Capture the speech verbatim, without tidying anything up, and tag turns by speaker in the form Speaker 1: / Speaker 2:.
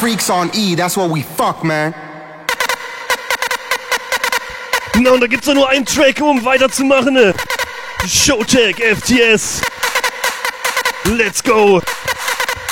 Speaker 1: freaks on E, that's what we fuck, man.
Speaker 2: Na, und da gibt's doch nur einen Track, um weiterzumachen. Ne? Showtech F T S. Let's go.